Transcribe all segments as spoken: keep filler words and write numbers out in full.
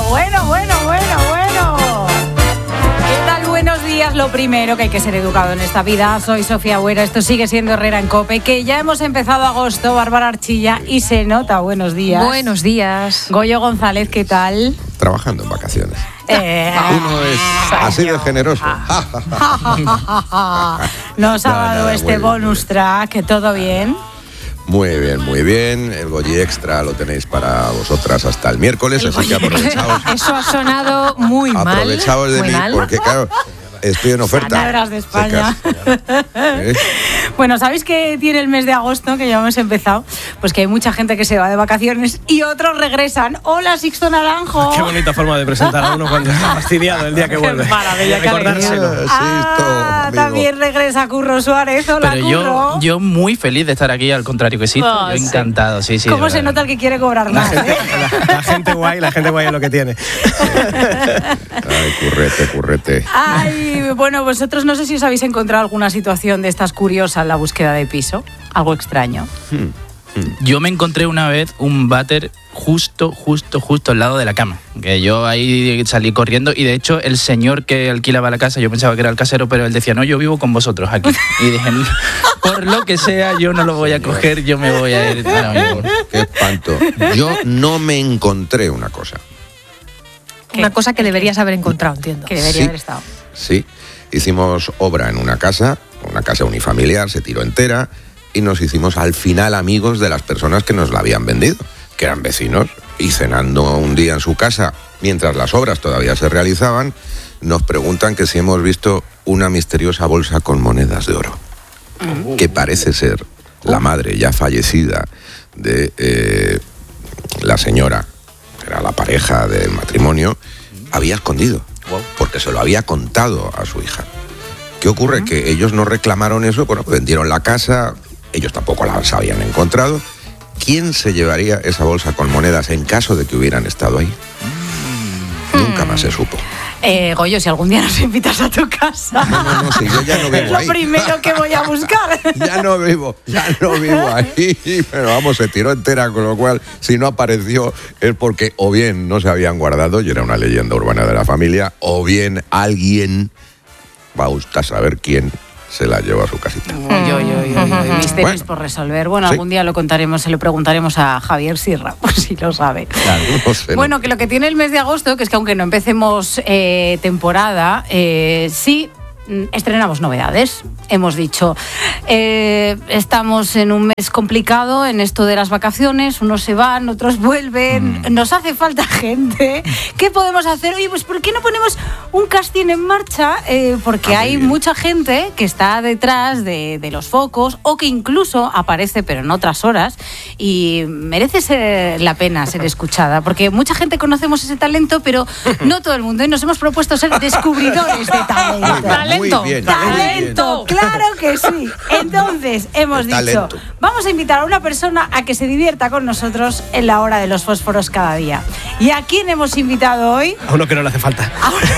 bueno, bueno, bueno, bueno. ¿Qué tal? Buenos días. Lo primero, que hay que ser educado en esta vida. Soy Sofía Buera, esto sigue siendo Herrera en COPE, que ya hemos empezado agosto. Bárbara Archilla y se nota. Buenos días. Buenos días. Goyo González, ¿qué tal? Trabajando en vacaciones. Eh, Uno es así de generoso. Nos ha No, dado nada, este muy bonus bien. track. ¿Todo bien? Muy bien, muy bien. El Goyi Extra lo tenéis para vosotras hasta el miércoles, así que aprovechaos. Eso ha sonado muy mal. Aprovechaos de muy mí, mal. porque claro, estoy en oferta. Ganadoras de España. ¿Eh? Bueno, ¿sabéis que tiene el mes de agosto, que ya hemos empezado? Pues que hay mucha gente que se va de vacaciones y otros regresan. ¡Hola, Sixto Naranjo! Qué bonita forma de presentar a uno cuando está fastidiado el día que vuelve. Qué maravilla, qué recordárselo. alegría. Ah, Sisto, amigo. también regresa Curro Suárez. Hola, Pero Curro. yo, yo muy feliz de estar aquí, al contrario que sí. Oh, yo sí. encantado, sí, sí. ¿Cómo de se verdad. nota el que quiere cobrar La más, gente, eh? la, la gente guay, la gente guay es lo que tiene. Ay, currete, currete. Ay, bueno, vosotros no sé si os habéis encontrado alguna situación de estas curiosas en la búsqueda de piso. Algo extraño. Yo me encontré una vez un váter justo, justo, justo al lado de la cama. Que yo ahí salí corriendo y de hecho el señor que alquilaba la casa, yo pensaba que era el casero, pero él decía, no, yo vivo con vosotros aquí. Y dije, por lo que sea, yo no lo voy a coger, yo me voy a ir ahora mismo. Qué espanto. Yo no me encontré una cosa. Una cosa que deberías haber encontrado, entiendo. Que debería Sí. haber estado. Sí, hicimos obra en una casa, una casa unifamiliar, se tiró entera y nos hicimos al final amigos de las personas que nos la habían vendido, que eran vecinos, y cenando un día en su casa, mientras las obras todavía se realizaban, nos preguntan que si hemos visto una misteriosa bolsa con monedas de oro, que parece ser la madre ya fallecida de eh, la señora, que era la pareja del matrimonio, había escondido, porque se lo había contado a su hija. ¿Qué ocurre? Que ellos no reclamaron eso, bueno, vendieron la casa, ellos tampoco las habían encontrado. ¿Quién se llevaría esa bolsa con monedas en caso de que hubieran estado ahí? Nunca más se supo. Eh, Goyo, si algún día nos invitas a tu casa, No, no, no, si yo ya no es vivo lo ahí. primero que voy a buscar. Ya no vivo, ya no vivo ahí, pero vamos, se tiró entera, con lo cual, si no apareció es porque o bien no se habían guardado, y era una leyenda urbana de la familia, o bien alguien va a buscar saber quién se la llevó a su casita. Uy, uy, uy, uy, uy, misterios Bueno. por resolver. Bueno, Sí. algún día lo contaremos, se lo preguntaremos a Javier Sierra, por si lo sabe. Claro, no sé, no. Bueno, que lo que tiene el mes de agosto, que es que aunque no empecemos eh, temporada, eh, sí mm, estrenamos novedades. Hemos dicho, eh, estamos en un mes complicado en esto de las vacaciones, unos se van, otros vuelven, Mm. nos hace falta gente. ¿Qué podemos hacer? Oye, pues ¿por qué no ponemos un casting en marcha? Eh, porque Ah, muy hay bien. mucha gente que está detrás de, de los focos o que incluso aparece, pero en otras horas, y merece ser la pena ser escuchada, porque mucha gente conocemos ese talento, pero no todo el mundo, y nos hemos propuesto ser descubridores de talento. Muy bien, ¡Talento! muy bien, ¡Talento! ¡Claro que sí! Entonces, hemos El dicho, talento. vamos a invitar a una persona a que se divierta con nosotros en la hora de los fósforos cada día. ¿Y a quién hemos invitado hoy? A uno que no le hace falta.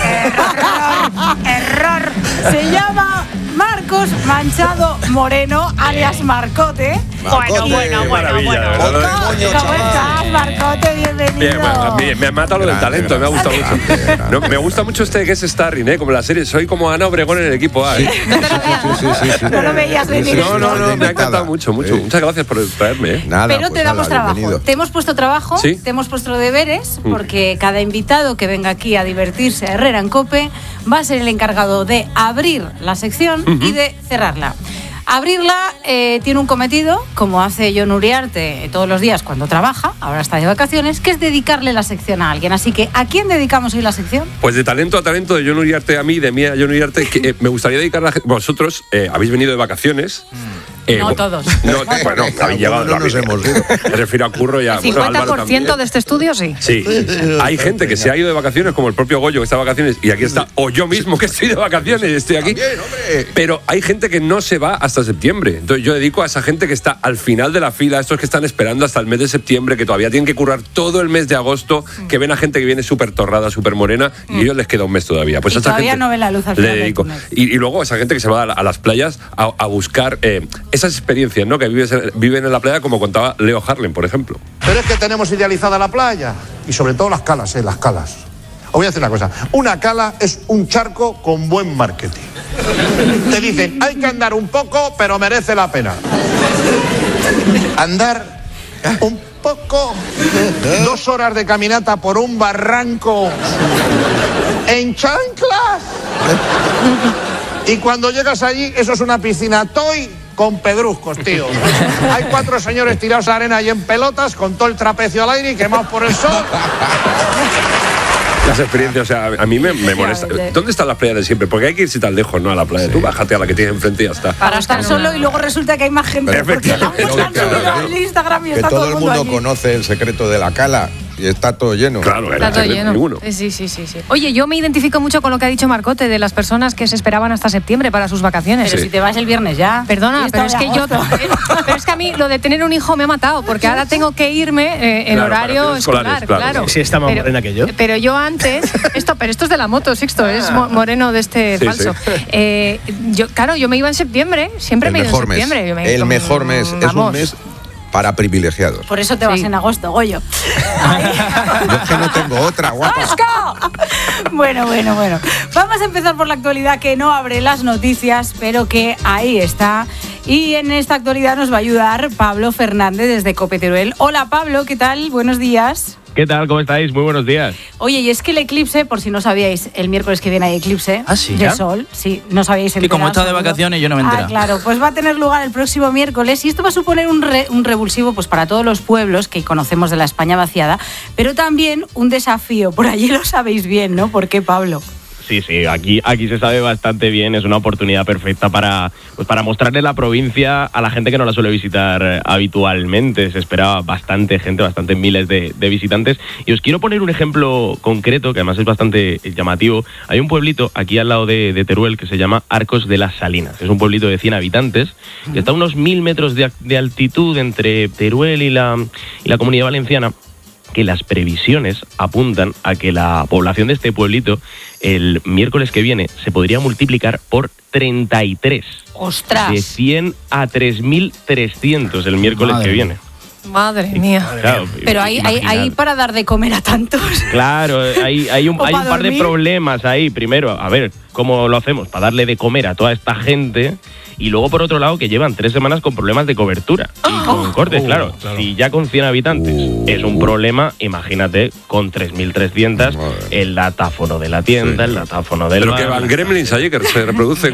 ¡Error! ¡Error! Se llama Marcos Manchado Moreno, alias Marcote. Marcote, Bueno, bueno, qué bueno, maravilla, bueno. de verdad. ¿Cómo Coño, estás, chaval. Marcote? Bienvenido. Bien, bueno, bien, me ha matado lo del Grande, talento, me ha gustado grande, mucho. grande, No, grande. me gusta mucho este que es Starring, ¿eh? Como la serie. Soy como Ana Obregón en el equipo A. ¿eh? Sí, sí, sí. No lo veías venir. No, no, no, me ha Inventada. encantado mucho, mucho. Sí. Muchas gracias por traerme, ¿eh? Nada, Pero pues te damos nada, trabajo. bienvenido. Te hemos puesto trabajo, ¿Sí? te hemos puesto deberes, porque cada invitado que venga aquí a divertirse a Herrera en COPE va a ser el encargado de abrir la sección y de cerrarla. Abrirla eh, tiene un cometido, como hace Jon Uriarte todos los días cuando trabaja, ahora está de vacaciones, que es dedicarle la sección a alguien. Así que, ¿a quién dedicamos hoy la sección? Pues de talento a talento, de Jon Uriarte a mí, de mí a Jon Uriarte, que, eh, me gustaría dedicar a la gente. Vosotros eh, habéis venido de vacaciones. Eh, No bo- todos. No, bueno, habéis llegado. No nos hemos ido. Me refiero a Curro y a El bueno, cincuenta Álvaro por ciento también. de este estudio, sí. Sí, hay gente que se ha ido de vacaciones, como el propio Goyo que está de vacaciones, y aquí está, o yo mismo que estoy de vacaciones y estoy aquí. También, hombre. Pero hay gente que no se va hasta septiembre. Entonces yo dedico a esa gente que está al final de la fila, estos que están esperando hasta el mes de septiembre, que todavía tienen que currar todo el mes de agosto, que ven a gente que viene súper torrada, súper morena, y a ellos les queda un mes todavía. Pues Y a esa todavía gente no ven la luz al le final del dedico. túnel. Y, y luego a esa gente que se va a, la- a las playas a, a buscar eh, esas experiencias, ¿no? Que vives en- viven en la playa, como contaba Leo Harlem, por ejemplo. Pero es que tenemos idealizada la playa. y sobre todo las calas, ¿eh? Las calas. Os voy a decir una cosa, una cala es un charco con buen marketing. Te dicen, hay que andar un poco, pero merece la pena. Andar un poco, dos horas de caminata por un barranco en chanclas. Y cuando llegas allí, eso es una piscina toy con pedruscos, tío. Hay cuatro señores tirados a la arena y en pelotas, con todo el trapecio al aire y quemados por el sol. Las experiencias, o sea, a mí me, me molesta. ¿Dónde están las playas de siempre? Porque hay que irse tan lejos, ¿no? A la playa. Sí. Tú bájate a la que tienes enfrente y ya está. Para estar solo y luego resulta que hay más gente. Porque la han subido el Instagram y que está todo, todo el mundo, mundo allí. conoce el secreto de la cala y está todo lleno. Claro, Está todo lleno. Ninguno. Sí, sí, sí, sí. Oye, yo me identifico mucho con lo que ha dicho Marcote de las personas que se esperaban hasta septiembre para sus vacaciones. Pero Sí. si te vas el viernes ya. Perdona, Y pero es está que de yo. agosto. Pero es que a mí lo de tener un hijo me ha matado, porque ahora tengo que irme eh, en Claro, horario para escolar, escolares, claro. claro. Sí, está más Pero- morena que yo. Pero yo antes, esto, pero esto es de la moto, Sixto, es mo- moreno de este Sí, falso. sí. Eh, yo, claro, yo me iba en septiembre, siempre El me he ido en mejor mes. septiembre. Yo me- El con- mejor mes. Es un vamos. mes para privilegiados. Por eso te vas Sí. en agosto, Goyo. Yo es que no tengo otra, guapa. ¡Asco! Bueno, bueno, bueno. Vamos a empezar por la actualidad que no abre las noticias, pero que ahí está. Y en esta actualidad nos va a ayudar Pablo Fernández desde COPE Teruel. Hola Pablo, ¿qué tal? Buenos días. ¿Qué tal? ¿Cómo estáis? Muy buenos días. Oye, y es que el eclipse, por si no sabíais, el miércoles que viene hay eclipse ¿Ah, sí? de ¿Ya? sol. Sí, no sabíais Que como he enterado, estado de seguro. vacaciones, yo no me he Ah, enterado. claro, pues va a tener lugar el próximo miércoles y esto va a suponer un, re- un revulsivo pues para todos los pueblos que conocemos de la España vaciada, pero también un desafío. Por allí lo sabéis bien, ¿no? ¿Por qué, Pablo? Sí, sí, aquí, aquí se sabe bastante bien, es una oportunidad perfecta para, pues para mostrarle la provincia a la gente que no la suele visitar eh, habitualmente. Se espera bastante gente, bastante miles de, de visitantes. Y os quiero poner un ejemplo concreto, que además es bastante llamativo. Hay un pueblito aquí al lado de, de Teruel que se llama Arcos de las Salinas. Es un pueblito de cien habitantes que está a unos mil metros de, de altitud entre Teruel y la, y la Comunidad Valenciana, que las previsiones apuntan a que la población de este pueblito el miércoles que viene se podría multiplicar por treinta y tres. ¡Ostras! De cien a tres mil trescientos el miércoles Madre que mía. viene. Madre mía. Claro, Pero hay, hay, imaginad. hay para dar de comer a tantos. Claro, hay, hay un, ¿O hay pa' un par de dormir? problemas ahí. Primero, a ver, ¿cómo lo hacemos? Para darle de comer a toda esta gente. Y luego, por otro lado, que llevan tres semanas con problemas de cobertura y con cortes. Oh, claro, claro. si ya con cien habitantes Uh. es un problema, imagínate con tres mil trescientos Madre. el datáfono de la tienda, Sí. el datáfono del Pero bar. que van gremlins allí que se reproducen.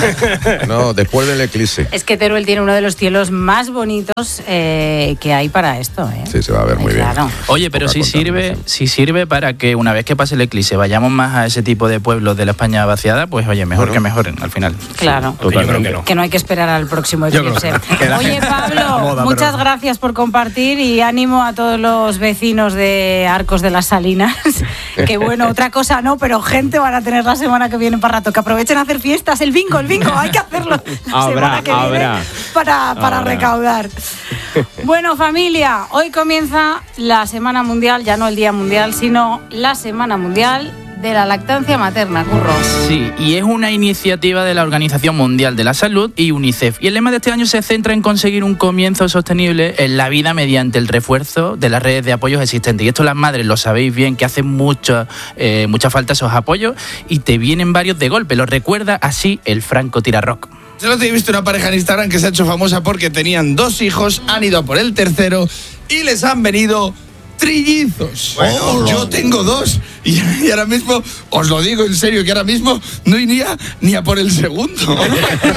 No, después del eclipse. Es que Teruel tiene uno de los cielos más bonitos eh, que hay para esto, ¿eh? Sí, se va a ver muy bien. Claro. Oye, pero Poca sí sirve, contaminación. sí sirve para que una vez que pase el eclipse vayamos más a ese tipo de pueblos de la España vaciada, pues oye, mejor Bueno. que mejoren al final. Claro. Yo creo que no. Que no hay que esperar al próximo Yo creo eclipse. que no. Que la Oye, gente- Pablo, moda, muchas pero- gracias por compartir y ánimo a todos los vecinos de Arcos de las Salinas. Que bueno, otra cosa no, pero gente van a tener la semana que viene para rato. Que aprovechen a hacer fiestas. El bingo, el bingo, hay que hacerlo la Habrá, semana que habrá. viene para, para Habrá. recaudar. Bueno, familia, hoy comienza la Semana Mundial, ya no el Día Mundial, sino la Semana Mundial de la Lactancia Materna, Curro. Sí, y es una iniciativa de la Organización Mundial de la Salud y UNICEF. Y el lema de este año se centra en conseguir un comienzo sostenible en la vida mediante el refuerzo de las redes de apoyos existentes. Y esto las madres lo sabéis bien, que hacen mucho, eh, mucha falta esos apoyos y te vienen varios de golpe. Lo recuerda así el Franco Tirarroc. Yo he visto una pareja en Instagram que se ha hecho famosa porque tenían dos hijos, han ido a por el tercero y les han venido trillizos. Oh, yo tengo dos y, y ahora mismo, os lo digo en serio, que ahora mismo no iría ni a por el segundo. que,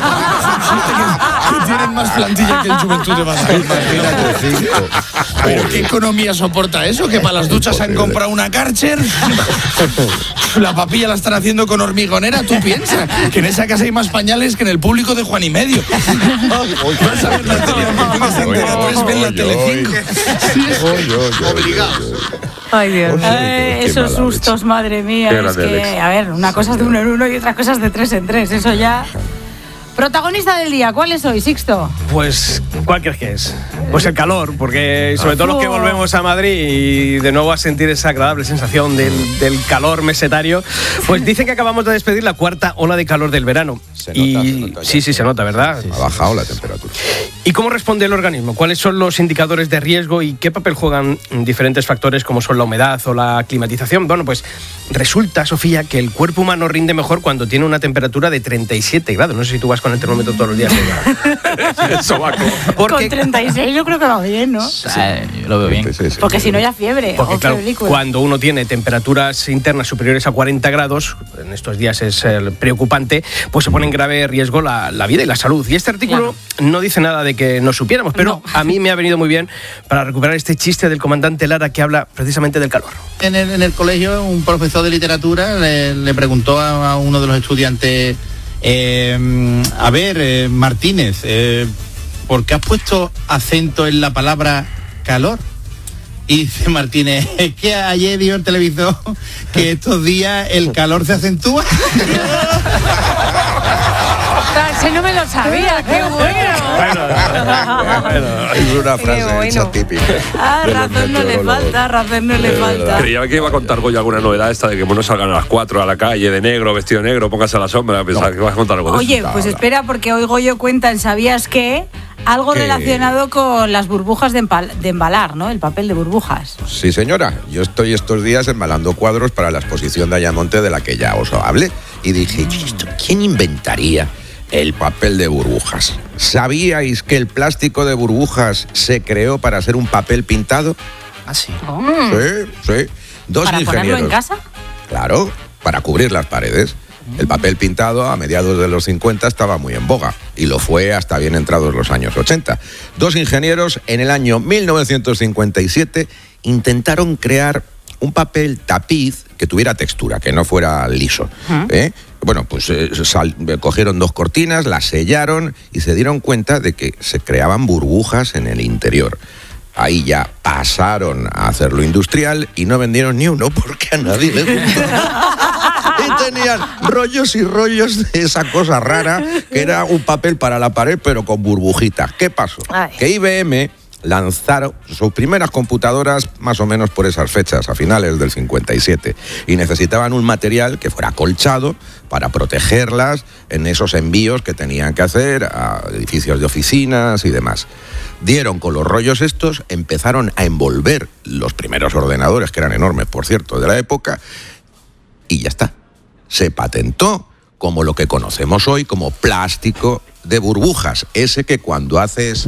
que tienen más plantilla que el Juventud de Badalona. Imagínate, cinco. ¿Pero qué economía soporta eso? Que para las duchas han comprado una Karcher. La papilla la están haciendo con hormigonera. Tú piensas que en esa casa hay más pañales que en el público de Juan y Medio. Vas a ver la tele, aunque tengas Antena tres, ven la Telecinco. Obligados. Ay, Dios. Ay, Qué esos mala sustos, madre mía. Qué Es grande, que, Alex. a ver, una cosa es de uno en uno y otra cosa es de tres en tres. Eso ya. Protagonista del día, ¿cuál es hoy, Sixto? Pues, ¿cuál crees que es? Pues el calor, porque sobre todo los que volvemos a Madrid y de nuevo a sentir esa agradable sensación del, del calor mesetario, pues dicen que acabamos de despedir la cuarta ola de calor del verano. Se nota, y se nota ya. sí, sí, se nota, ¿verdad? Ha bajado la temperatura. ¿Y cómo responde el organismo? ¿Cuáles son los indicadores de riesgo y qué papel juegan diferentes factores como son la humedad o la climatización? Bueno, pues resulta, Sofía, que el cuerpo humano rinde mejor cuando tiene una temperatura de treinta y siete grados. No sé si tú vas con el termómetro todos los días. Eso va como... Con treinta y seis yo creo que va bien, ¿no? Sí, yo lo veo bien. Sí, sí. Porque si no ya fiebre. Porque o claro, febrícula. cuando uno tiene temperaturas internas superiores a cuarenta grados, en estos días es eh, preocupante, pues se pone en grave riesgo la, la vida y la salud. Y este artículo claro. no dice nada de que no supiéramos, pero no. a mí me ha venido muy bien para recuperar este chiste del comandante Lara que habla precisamente del calor. En el, en el colegio, un profesor de literatura le, le preguntó a, a uno de los estudiantes, eh, a ver, eh, Martínez, eh, ¿por qué has puesto acento en la palabra calor? Y dice Martínez, es que ayer dio el televisor que estos días el calor se acentúa. Ese no me lo sabía, qué bueno. Bueno, bueno, es una frase bueno. hecha típica. Ah, razón no le falta, razón no le falta. Creía que iba a contar Goya alguna novedad esta de que no salgan a las cuatro a la calle de negro, vestido de negro, póngase a la sombra. Pensaba no. que ibas a contar algo de Oye, eso. pues espera, porque hoy Goyo cuenta en ¿Sabías qué? Algo ¿Qué? relacionado con las burbujas de, empal- de embalar, ¿no? El papel de burbujas. Sí, señora. Yo estoy estos días embalando cuadros para la exposición de Ayamonte de la que ya os hablé. Y dije, ¿quién inventaría el papel de burbujas? ¿Sabíais que el plástico de burbujas se creó para hacer un papel pintado? ¿Ah, sí? Oh. Sí, sí. Dos ¿Para ingenieros. ponerlo en casa? Claro, para cubrir las paredes. El papel pintado a mediados de los cincuenta estaba muy en boga y lo fue hasta bien entrados los años ochenta. Dos ingenieros en el año mil novecientos cincuenta y siete intentaron crear un papel tapiz que tuviera textura, que no fuera liso. ¿Uh-huh? ¿eh? Bueno, pues eh, sal, cogieron dos cortinas, las sellaron y se dieron cuenta de que se creaban burbujas en el interior. Ahí ya pasaron a hacerlo industrial y no vendieron ni uno porque a nadie le gustó. Y tenían rollos y rollos de esa cosa rara que era un papel para la pared pero con burbujitas. ¿Qué pasó? Ay. Que I B M lanzaron sus primeras computadoras más o menos por esas fechas, a finales del cincuenta y siete, y necesitaban un material que fuera acolchado para protegerlas en esos envíos que tenían que hacer a edificios de oficinas y demás. Dieron con los rollos estos, empezaron a envolver los primeros ordenadores, que eran enormes, por cierto, de la época, y ya está. Se patentó como lo que conocemos hoy como plástico de burbujas, ese que cuando haces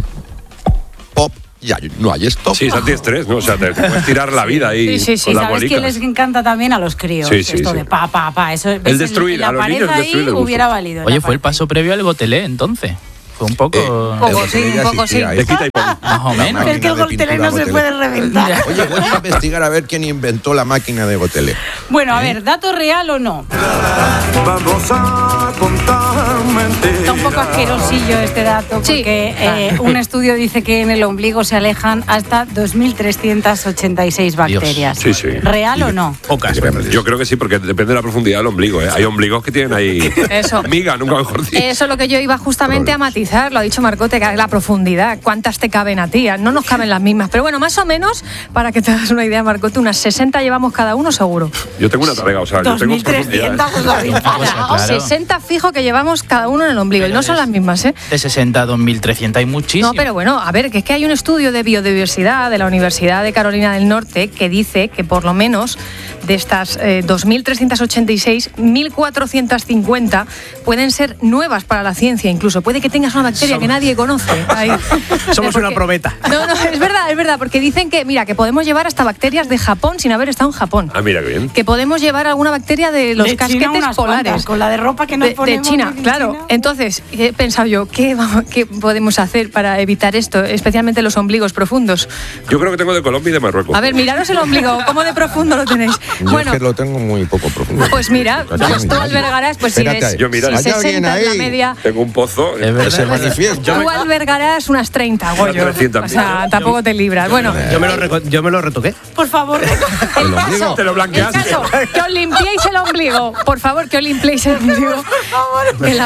pop ya no hay stop. Sí, es antiestrés, ¿no? O sea, te, te puedes tirar la vida ahí. Sí, sí, sí. Con ¿Sabes las quién les encanta también? A los críos. Sí, sí, Esto sí. de pa, pa, pa. Eso, el destruir, la a los pared niños ahí destruir les hubiera gusta. valido. Oye, fue el paso previo al gotelé, entonces. Fue un poco... Eh, un poco sí, un poco sí. Te quita y pon. Más o menos. Es que el gotelé no se puede reventar. Oye, voy a investigar a ver quién inventó la máquina de gotelé. Bueno, a ver, ¿dato real o no? Vamos a contar mentiras. Está un poco asquerosillo este dato, Sí. porque eh, un estudio dice que en el ombligo se alejan hasta dos mil trescientas ochenta y seis bacterias. Sí, sí. ¿Real o no? Pocas. Yo creo que sí, porque depende de la profundidad del ombligo, ¿eh? Hay ombligos que tienen ahí Eso. miga, nunca mejor dicho. Eso es lo que yo iba justamente a matizar, lo ha dicho Marcote, que la profundidad, ¿cuántas te caben a ti? No nos caben las mismas, pero bueno, más o menos, para que te hagas una idea, Marcote, unas sesenta llevamos cada uno seguro. Yo tengo una tarea, o sea, yo tengo profundidad. Claro. sesenta fijo que llevamos cada uno en el ombligo, y no son las mismas, ¿eh? De sesenta a dos mil trescientos hay muchísimo. No, pero bueno, a ver, que es que hay un estudio de biodiversidad de la Universidad de Carolina del Norte que dice que por lo menos de estas eh, dos mil trescientas ochenta y seis, mil cuatrocientas cincuenta pueden ser nuevas para la ciencia incluso. Puede que tengas una bacteria Somos... que nadie conoce. Ahí. Somos porque... una probeta. No, no, es verdad, es verdad, porque dicen que, mira, que podemos llevar hasta bacterias de Japón sin haber estado en Japón. Ah, mira, qué bien. Que podemos llevar alguna bacteria de los de casquetes China polares. Cuantas, con la de ropa que nos de, ponemos. De China, claro. China. Entonces, he pensado yo, ¿qué, vamos, ¿qué podemos hacer para evitar esto? Especialmente los ombligos profundos. Yo creo que tengo de Colombia y de Marruecos. A ver, miraros el ombligo, ¿cómo de profundo lo tenéis? Yo Bueno, es que lo tengo muy poco profundo. Pues mira, pues tú albergarás, pues si ves, yo, mira, si sesenta es la media, tengo un pozo. Se manifiesta. tú albergarás unas treinta, Goyo. O sea, tampoco te libras. Bueno, Yo me lo, reco- yo me lo retoqué. Por favor, el caso, Te lo el blanqueaste. caso, que os limpiéis el ombligo. Por favor, que os limpiéis el ombligo. En la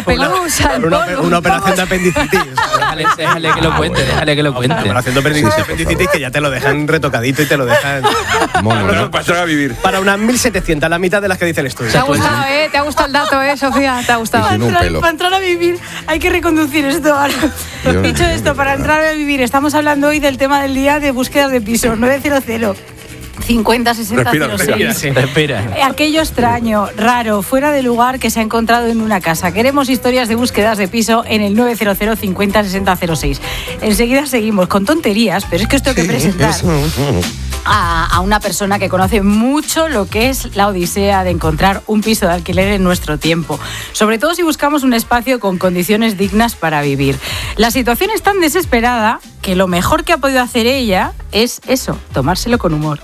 pelusa, el Una, polvo. una operación de apendicitis. Déjale, déjale que lo cuente, déjale que lo cuente. Una operación de apendicitis, apendicitis que ya te lo dejan retocadito y te lo dejan... Mono, Para ¿no? pasar a vivir. Para unas mil setecientas, la mitad de las que dice el estudio. Te ha gustado, ¿eh? Te ha gustado el dato, ¿eh, Sofía? Te ha gustado. Y sin un Para entrar, pelo. para entrar a vivir hay que reconducir esto ahora. Dios Dicho mío. esto, para entrar a vivir, estamos hablando hoy del tema del día de búsquedas de pisos. nueve cero cero cincuenta sesenta Respira, cero respira, seis. Respira. Eh, Aquello extraño, raro, fuera de lugar que se ha encontrado en una casa. Queremos historias de búsquedas de piso en el nueve cero cero cincuenta sesenta cero seis. Enseguida seguimos con tonterías, pero es que os tengo que presentar a, a una persona que conoce mucho lo que es la odisea de encontrar un piso de alquiler en nuestro tiempo. Sobre todo si buscamos un espacio con condiciones dignas para vivir. La situación es tan desesperada que lo mejor que ha podido hacer ella es eso, tomárselo con humor.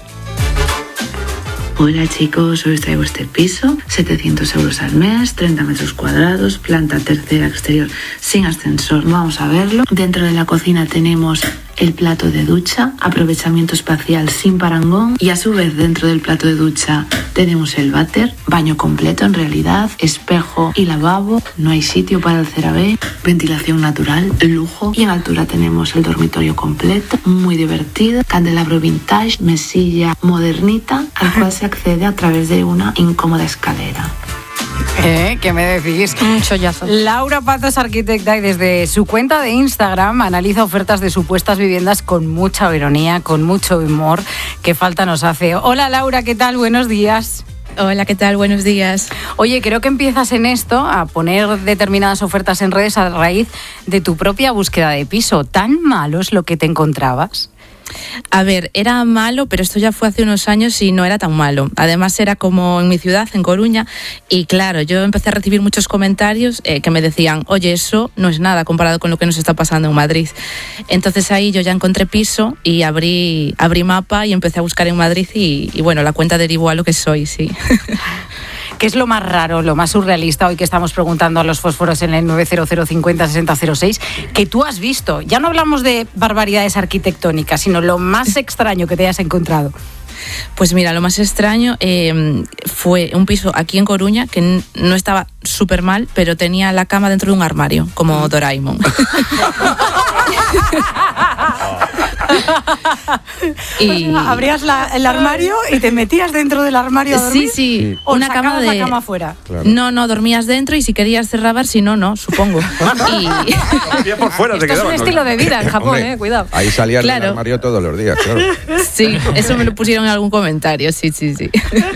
Hola chicos, hoy os traigo este piso, setecientos euros al mes, treinta metros cuadrados, planta tercera exterior sin ascensor. Vamos a verlo. Dentro de la cocina tenemos el plato de ducha, aprovechamiento espacial sin parangón, y a su vez dentro del plato de ducha tenemos el váter, baño completo en realidad, espejo y lavabo, no hay sitio para el CeraVe, ventilación natural, lujo, y en altura tenemos el dormitorio completo, muy divertido, candelabro vintage, mesilla modernita, al cual se accede a través de una incómoda escalera. ¿Eh? ¿Qué me decís? Un chollazo. Laura Pato es arquitecta y desde su cuenta de Instagram analiza ofertas de supuestas viviendas con mucha ironía, con mucho humor, que falta nos hace. Hola Laura, ¿qué tal? Buenos días. Hola, ¿qué tal? Buenos días. Oye, creo que empiezas en esto a poner determinadas ofertas en redes a raíz de tu propia búsqueda de piso. ¿Tan malo es lo que te encontrabas? A ver, era malo, pero esto ya fue hace unos años y no era tan malo. Además era como en mi ciudad, en Coruña, y claro, yo empecé a recibir muchos comentarios eh, que me decían, oye, eso no es nada comparado con lo que nos está pasando en Madrid. Entonces ahí yo ya encontré piso y abrí, abrí mapa y empecé a buscar en Madrid y, y bueno, la cuenta derivó a lo que soy, sí. ¿Qué es lo más raro, lo más surrealista hoy que estamos preguntando a los fósforos en el nueve cero cero cincuenta sesenta cero seis que tú has visto? Ya no hablamos de barbaridades arquitectónicas, sino lo más extraño que te hayas encontrado. Pues mira, lo más extraño eh, fue un piso aquí en Coruña que n- no estaba súper mal, pero tenía la cama dentro de un armario, como Doraemon. Y... O sea, abrías la, el armario y te metías dentro del armario a dormir. Sí, sí, o una cama de la cama fuera. Claro. No, no, dormías dentro y si querías cerrabas, si no, no, supongo. Y... Dormía por fuera, te Esto es un quedabas, ¿no? estilo de vida en Japón, Hombre, eh, cuidado. Ahí salías Claro. del armario todos los días, claro. Sí, eso me lo pusieron en algún comentario, sí, sí, sí.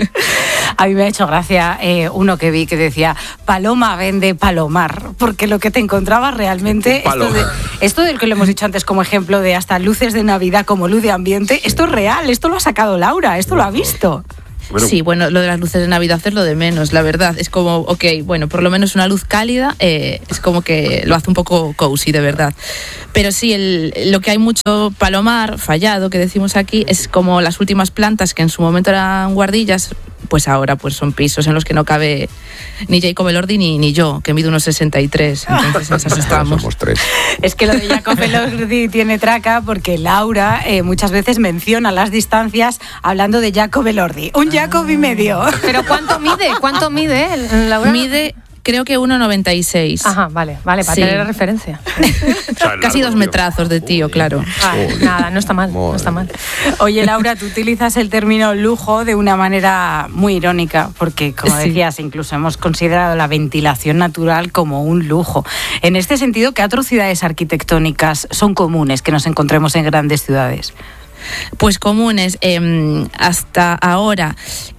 A mí me ha hecho gracia eh, uno que vi que decía Paloma vende Palomar, porque lo que te encontrabas realmente, esto, Palo. de, esto del que lo hemos dicho antes como ejemplo de hasta luces de Navidad como luz de ambiente, esto es real, esto lo ha sacado Laura, esto lo ha visto. Bueno. Sí, bueno, lo de las luces de Navidad es lo de menos, la verdad. Es como, ok, bueno, por lo menos una luz cálida eh, es como que lo hace un poco cozy, de verdad. Pero sí, el, lo que hay mucho palomar, fallado, que decimos aquí, es como las últimas plantas que en su momento eran guardillas, pues ahora pues son pisos en los que no cabe ni Jacob Elordi ni, ni yo, que mido unos sesenta y tres, entonces esas estamos. Somos tres. Es que lo de Jacob Elordi tiene traca porque Laura eh, muchas veces menciona las distancias hablando de Jacob Elordi. Un Jacob y medio. ¿Pero cuánto mide? ¿Cuánto mide, Laura? Mide, creo que uno noventa y seis. Ajá, vale, vale, para Sí. tener la referencia. Casi dos metrazos de tío, claro. Vale, nada, no está mal, no está mal. Oye, Laura, tú utilizas el término lujo de una manera muy irónica, porque, como Sí. decías, incluso hemos considerado la ventilación natural como un lujo. En este sentido, ¿qué atrocidades arquitectónicas son comunes que nos encontremos en grandes ciudades? Pues comunes, eh, hasta ahora,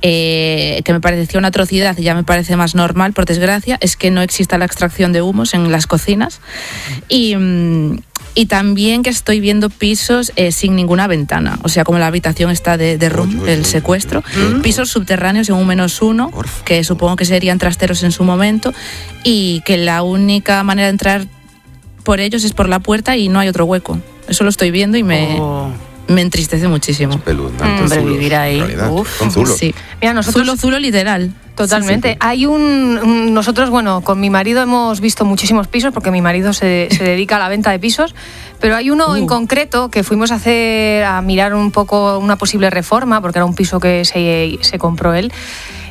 eh, que me parecía una atrocidad y ya me parece más normal, por desgracia, es que no exista la extracción de humos en las cocinas. Y, mm, y también que estoy viendo pisos eh, sin ninguna ventana, o sea, como la habitación está de, de room, el secuestro, pisos subterráneos en un menos uno, que supongo que serían trasteros en su momento, y que la única manera de entrar por ellos es por la puerta y no hay otro hueco. Eso lo estoy viendo y me... Oh. Me entristece muchísimo. Espeluznante. Hombre, Zulos, vivir ahí. en realidad. Uf. Son zulos. Sí. Mira, nosotros... Zulo, zulo literal. Totalmente. Sí, sí. Hay un, un- Nosotros, bueno, con mi marido hemos visto muchísimos pisos porque mi marido se, se dedica a la venta de pisos, pero hay uno Uh. en concreto que fuimos a hacer, a mirar un poco una posible reforma, porque era un piso que se, se compró él.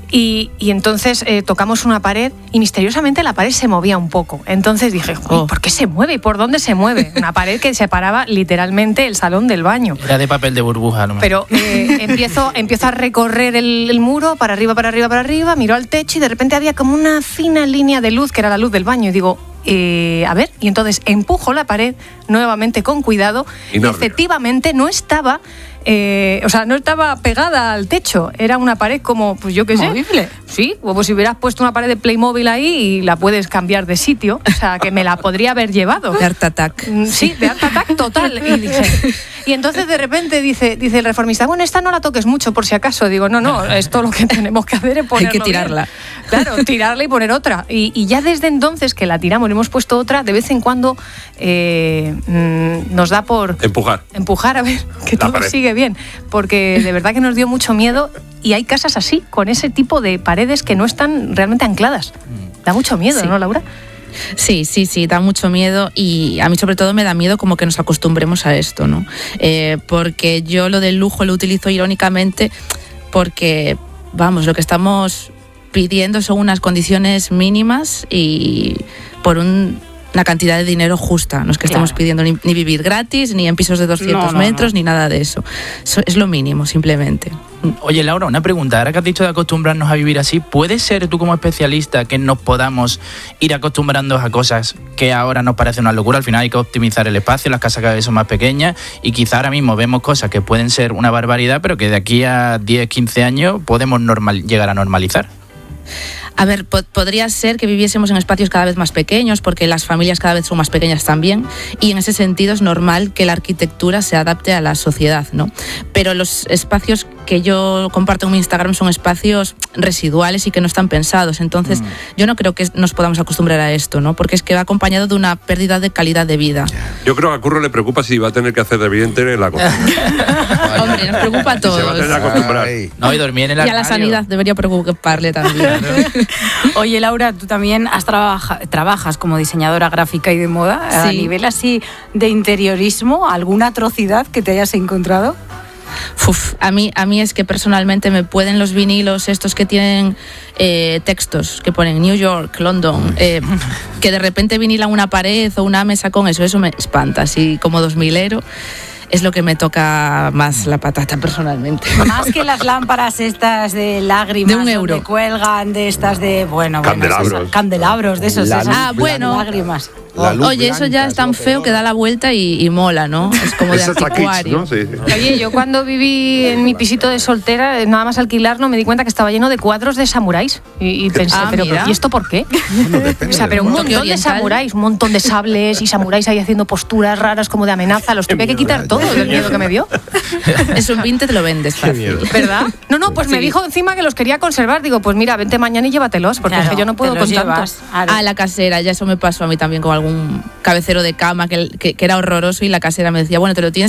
Y, y entonces eh, tocamos una pared y misteriosamente la pared se movía un poco. Entonces dije, oh. ¿por qué se mueve? ¿Y por dónde se mueve? Una pared que separaba literalmente el salón del baño. Era de papel de burbuja, ¿no? Pero eh, empiezo, empiezo a recorrer el, el muro, para arriba, para arriba, para arriba, miro al techo y de repente había como una fina línea de luz, que era la luz del baño, y digo, eh, a ver, y entonces empujo la pared nuevamente con cuidado, y, y efectivamente no estaba... Eh, o sea, no estaba pegada al techo, era una pared como, pues yo qué sé, ¿movible? Sí, como si hubieras puesto una pared de Playmobil ahí y la puedes cambiar de sitio, o sea, que me la podría haber llevado. De Art Attack. Sí, de Art Attack total. Y dije, y entonces de repente dice, dice el reformista, bueno, esta no la toques mucho por si acaso. Digo, no, no, esto lo que tenemos que hacer es ponerla. Hay que tirarla. Bien. Claro, tirarla y poner otra. Y, y ya desde entonces que la tiramos, le hemos puesto otra, de vez en cuando eh, mm, nos da por... Empujar. Empujar, a ver, que la todo pared. sigue bien. Porque de verdad que nos dio mucho miedo y hay casas así, con ese tipo de paredes que no están realmente ancladas. Da mucho miedo, Sí. ¿no, Laura? Sí, sí, sí, da mucho miedo y a mí sobre todo me da miedo como que nos acostumbremos a esto, ¿no? Eh, porque yo lo del lujo lo utilizo irónicamente porque, vamos, lo que estamos pidiendo son unas condiciones mínimas y por un... una cantidad de dinero justa. No es que Claro. estemos pidiendo ni, ni vivir gratis, ni en pisos de doscientos No, no, metros, no. ni nada de eso. Eso es lo mínimo, simplemente. Oye, Laura, una pregunta. Ahora que has dicho de acostumbrarnos a vivir así, ¿puede ser tú como especialista que nos podamos ir acostumbrando a cosas que ahora nos parece una locura? Al final hay que optimizar el espacio, las casas cada vez son más pequeñas y quizá ahora mismo vemos cosas que pueden ser una barbaridad, pero que de aquí a diez, quince años podemos normal, llegar a normalizar. A ver, po- podría ser que viviésemos en espacios cada vez más pequeños, porque las familias cada vez son más pequeñas también, y en ese sentido es normal que la arquitectura se adapte a la sociedad, ¿no? Pero los espacios que yo comparto en mi Instagram son espacios residuales y que no están pensados, entonces mm. yo no creo que nos podamos acostumbrar a esto, ¿no? Porque es que va acompañado de una pérdida de calidad de vida. Yo creo que a Curro le preocupa si va a tener que hacer de vidente en la cocina. Hombre, nos preocupa a todos. Se va a tener que acostumbrar. No, y dormir en el Y a la armario. sanidad debería preocuparle también. Oye, Laura, tú también has trabaja, trabajas como diseñadora gráfica y de moda. Sí. A nivel así de interiorismo, ¿alguna atrocidad que te hayas encontrado? Uf, a mí, a mí es que personalmente me pueden los vinilos estos que tienen eh, textos que ponen New York, London, eh, que de repente vinilan una pared o una mesa con eso, eso me espanta, así como dos milero. Es lo que me toca más la patata personalmente. Más que las lámparas estas de lágrimas, De un euro. donde cuelgan, de estas de, bueno, bueno, Candelabros. esas- candelabros de esos, La esas luz Ah, bueno. lágrimas. La luz Oye, eso ya blanca es tan lo feo peor. que da la vuelta y, y mola, ¿no? Es como de Esas aquí, anticuario. ¿no? Sí. Oye, yo cuando viví en mi pisito de soltera, eh, nada más alquilarlo, me di cuenta que estaba lleno de cuadros de samuráis. Y, y pensé, Ah, pero, mira. ¿y esto por qué? Bueno, depende O sea, pero del un modo. toque montón de oriental. samuráis, un montón de sables y samuráis ahí haciendo posturas raras como de amenaza. Los tuve que quitar todos del miedo que me dio. Eso en veinte te lo vendes fácil. ¿Verdad? No, no, pues me Sí. dijo encima que los quería conservar. Digo, pues mira, vente mañana y llévatelos, porque Claro, es que yo no puedo te los con tanto. llevas. Claro. Ah, la casera, ya eso me pasó a mí también con algún cabecero de cama que, que, que era horroroso y la casera me decía, bueno, te lo tienes